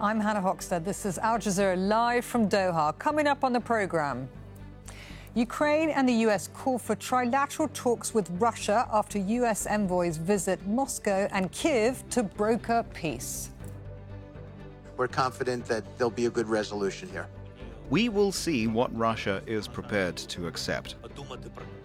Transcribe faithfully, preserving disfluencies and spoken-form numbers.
I'm Hannah Hochstead. This is Al Jazeera live from Doha. Coming up on the programme, Ukraine and the U S call for trilateral talks with Russia after U S envoys visit Moscow and Kyiv to broker peace. We're confident that there'll be a good resolution here. We will see what Russia is prepared to accept.